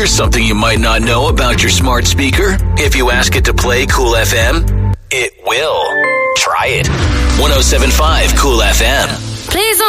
Here's something you might not know about your smart speaker. If you ask it to play Cool FM, it will. Try it. 107.5 Cool FM. Please